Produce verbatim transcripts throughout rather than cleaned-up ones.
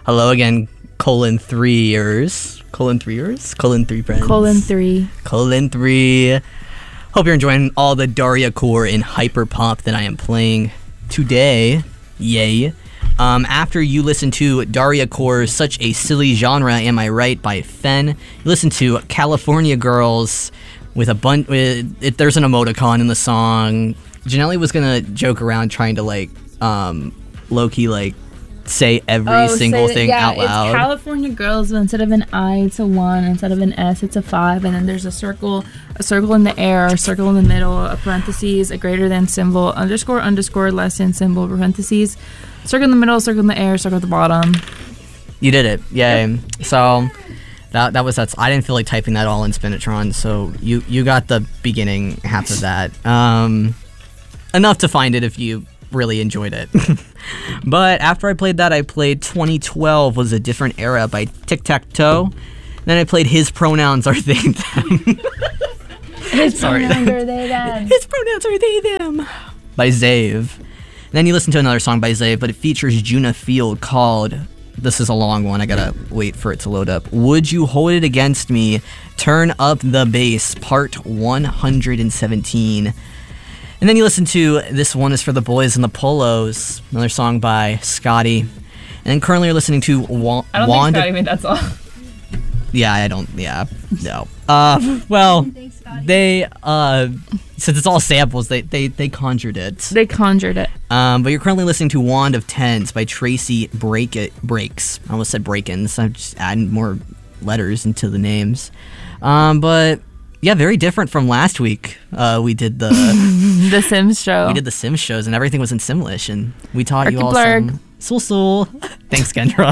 Hello again, colon three-ers. Colon three-ers? Colon three friends. Colon three. Colon three. Hope you're enjoying all the Daria core in hyperpop that I am playing today. Yay. Um, after you listen to Daria Core's Such a Silly Genre, Am I Right, by Fen, you listen to California Girls with a bunch. With, there's an emoticon in the song. Janelle was gonna joke around trying to like um, low-key like say every oh, single say, thing yeah, out loud. It's California Girls, but instead of an I, it's a one. Instead of an S, it's a five. And then there's a circle, a circle in the air, a circle in the middle, a parentheses, a greater than symbol, underscore, underscore, less than symbol, parentheses, circle in the middle, circle in the air, circle at the bottom. You did it. Yay. Yep. So that that was that. I didn't feel like typing that all in Spinatron, so you, you got the beginning half of that. Um, enough to find it if you really enjoyed it. But after I played that, I played twenty twelve Was a Different Era by Tic Tac Toe. Then I played His Pronouns Are They Them. His Sorry. pronouns are they them. His pronouns are they them by Zave. Then you listen to another song by Zave, but it features Juna Field called, this is a long one, I gotta wait for it to load up, Would You Hold It Against Me? Turn Up the Bass, part one hundred seventeen. And then you listen to This One Is for the Boys and the Polos, another song by Scotty. And then currently you're listening to Wa- I don't Wanda. think Scotty made that song. Yeah, I don't, yeah, no. Uh, well, they, uh, since it's all samples, they, they, they conjured it. They conjured it. Um, but you're currently listening to Wand of Tens by Tracy Break It Breaks. I almost said Breakins. I'm just adding more letters into the names. Um, but yeah, very different from last week. Uh, we did the the Sims show. We did the Sims shows, and everything was in Simlish, and we taught you all Blurg. some Soul Soul. Thanks, Kendra.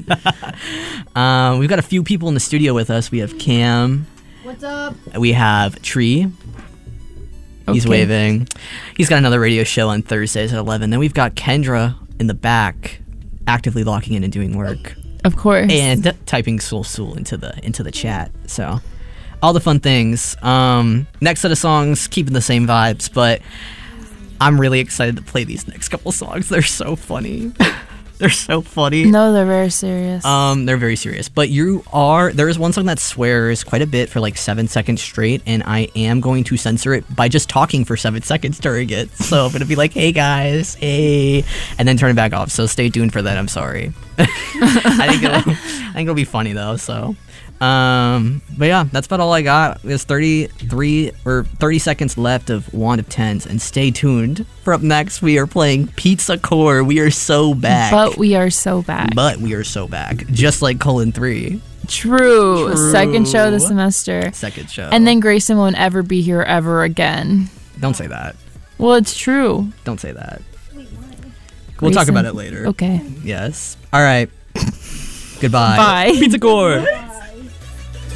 um, we've got a few people in the studio with us. We have Cam. What's up? We have Tree. He's Okay. waving. He's got another radio show on Thursdays at eleven. Then we've got Kendra in the back, actively logging in and doing work, Of course. and typing Soul Soul into the into the chat. So, all the fun things. Um, next set of songs, keeping the same vibes, but I'm really excited to play these next couple songs. They're so funny. They're so funny. No, they're very serious. Um, they're very serious. But you are, there is one song that swears quite a bit for like seven seconds straight, and I am going to censor it by just talking for seven seconds during it. So I'm going to be like, hey guys, hey, and then turn it back off. So stay tuned for that. I'm sorry. I think it'll, I think it'll be funny though. So, um, but yeah, that's about all I got. There's thirty-three or thirty seconds left of Wand of Tens, and stay tuned for up next. We are playing Pizza Core. We are so back. But we are so back. But we are so back, just like colon three. True. True. Second show of the semester. Second show. And then Grayson won't ever be here ever again. Don't say that. Well, it's true. Don't say that. Wait, what? We'll talk Grayson. about it later. Okay. Yes. All right. Goodbye. Bye. Pizza Core.